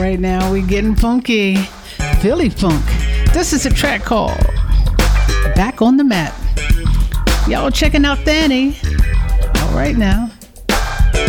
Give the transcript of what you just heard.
right now we're getting funky. Philly funk. This is a track called Back on the Mat. Y'all checking out Danny. All right now.